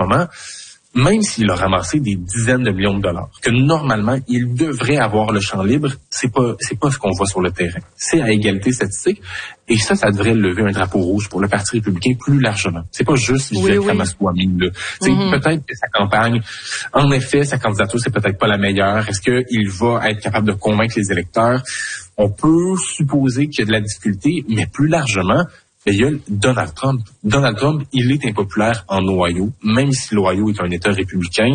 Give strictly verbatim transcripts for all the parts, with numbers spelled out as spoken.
moment, même s'il a ramassé des dizaines de millions de dollars, que normalement, il devrait avoir le champ libre, c'est pas, c'est pas ce qu'on voit sur le terrain. C'est à égalité statistique. Et ça, ça devrait lever un drapeau rouge pour le Parti républicain plus largement. C'est pas juste Vivek oui, oui. Ramaswamy, là. Mm-hmm. Peut-être que sa campagne, en effet, sa candidature, c'est peut-être pas la meilleure. Est-ce qu'il va être capable de convaincre les électeurs? On peut supposer qu'il y a de la difficulté, mais plus largement, il y a Donald Trump. Donald Trump, il est impopulaire en Ohio, même si l'Ohio est un État républicain.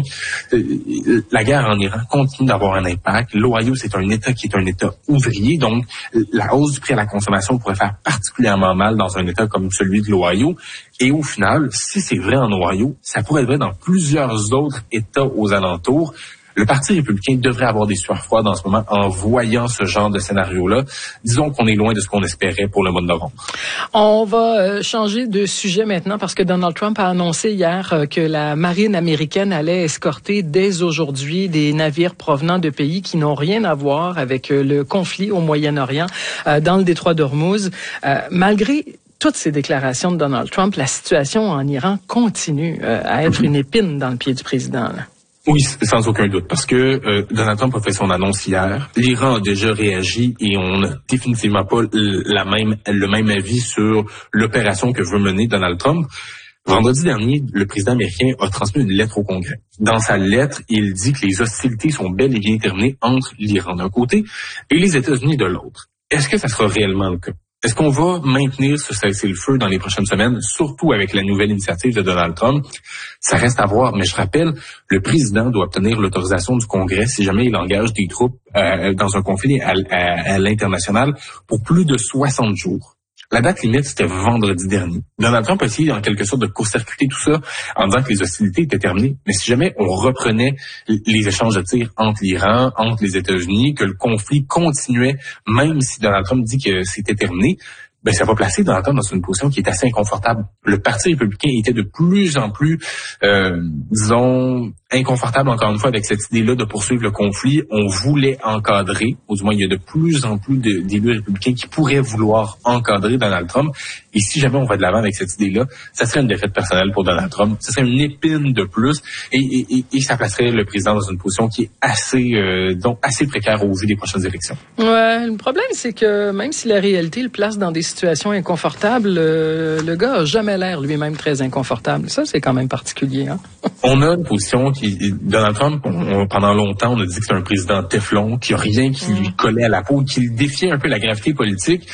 La guerre en Iran continue d'avoir un impact. L'Ohio, c'est un État qui est un État ouvrier, donc la hausse du prix à la consommation pourrait faire particulièrement mal dans un État comme celui de l'Ohio. Et au final, si c'est vrai en Ohio, ça pourrait être vrai dans plusieurs autres États aux alentours. Le Parti républicain devrait avoir des sueurs froides en ce moment en voyant ce genre de scénario-là. Disons qu'on est loin de ce qu'on espérait pour le mois de novembre. On va changer de sujet maintenant parce que Donald Trump a annoncé hier que la marine américaine allait escorter dès aujourd'hui des navires provenant de pays qui n'ont rien à voir avec le conflit au Moyen-Orient, dans le détroit d'Ormuz. Malgré toutes ces déclarations de Donald Trump, la situation en Iran continue à être une épine dans le pied du président, là. Oui, sans aucun doute, parce que euh, Donald Trump a fait son annonce hier. L'Iran a déjà réagi et on n'a définitivement pas la même, le même avis sur l'opération que veut mener Donald Trump. Vendredi dernier, le président américain a transmis une lettre au Congrès. Dans sa lettre, il dit que les hostilités sont bel et bien terminées entre l'Iran d'un côté et les États-Unis de l'autre. Est-ce que ça sera réellement le cas? Est-ce qu'on va maintenir ce cessez-le-feu dans les prochaines semaines, surtout avec la nouvelle initiative de Donald Trump? Ça reste à voir, mais je rappelle, le président doit obtenir l'autorisation du Congrès si jamais il engage des troupes euh, dans un conflit à, à, à l'international pour plus de soixante jours. La date limite, c'était vendredi dernier. Donald Trump a essayé en quelque sorte de court-circuiter tout ça en disant que les hostilités étaient terminées. Mais si jamais on reprenait les échanges de tirs entre l'Iran, entre les États-Unis, que le conflit continuait, même si Donald Trump dit que c'était terminé, ben ça va placer Donald Trump dans une position qui est assez inconfortable. Le Parti républicain était de plus en plus, euh, disons, inconfortable encore une fois avec cette idée-là de poursuivre le conflit. On voulait encadrer, ou du moins il y a de plus en plus de, d'élus républicains qui pourraient vouloir encadrer Donald Trump. Et si jamais on va de l'avant avec cette idée-là, ça serait une défaite personnelle pour Donald Trump. Ça serait une épine de plus et, et, et, et ça placerait le président dans une position qui est assez, euh, donc assez précaire au vu des prochaines élections. Ouais, le problème c'est que même si la réalité le place dans des situations inconfortables, euh, le gars a jamais l'air lui-même très inconfortable. Ça, c'est quand même particulier, hein? On a une position qui, Donald Trump, on, pendant longtemps, on a dit que c'est un président Teflon, qui a rien qui lui collait à la peau, qui défiait un peu la gravité politique.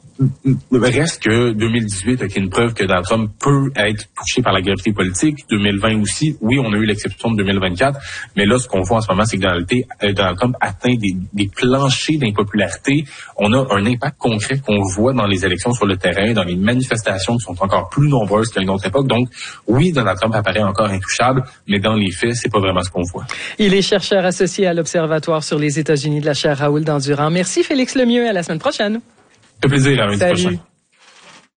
Reste que deux mille dix-huit a été une preuve que Donald Trump peut être touché par la gravité politique. deux mille vingt aussi, oui, on a eu l'exception de deux mille vingt-quatre, mais là, ce qu'on voit en ce moment, c'est que Donald Trump atteint des, des planchers d'impopularité. On a un impact concret qu'on voit dans les élections sur le terrain, dans les manifestations qui sont encore plus nombreuses qu'à une autre époque. Donc, oui, Donald Trump apparaît encore intouchable, mais dans les faits, c'est pas vraiment ce qu'on voit. Il est chercheur associé à l'Observatoire sur les États-Unis de la chaire Raoul Dandurand. Merci Félix Lemieux, à la semaine prochaine. Ça fait plaisir, à la semaine prochaine.